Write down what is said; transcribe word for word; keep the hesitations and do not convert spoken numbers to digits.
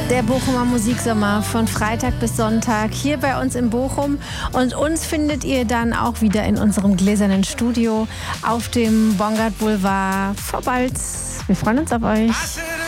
Der Bochumer Musiksommer von Freitag bis Sonntag hier bei uns in Bochum. Und uns findet ihr dann auch wieder in unserem gläsernen Studio auf dem Bongard Boulevard vor Balz. Wir freuen uns auf euch.